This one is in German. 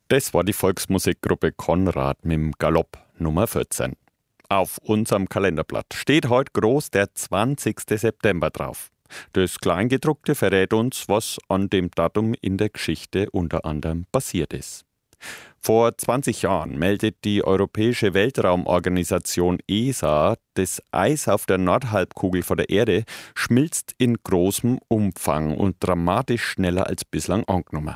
Das war die Volksmusikgruppe Konrad mit dem Galopp Nummer 14. Auf unserem Kalenderblatt steht heute groß der 20. September drauf. Das Kleingedruckte verrät uns, was an dem Datum in der Geschichte unter anderem passiert ist. Vor 20 Jahren meldet die Europäische Weltraumorganisation ESA, das Eis auf der Nordhalbkugel vor der Erde schmilzt in großem Umfang und dramatisch schneller als bislang angenommen.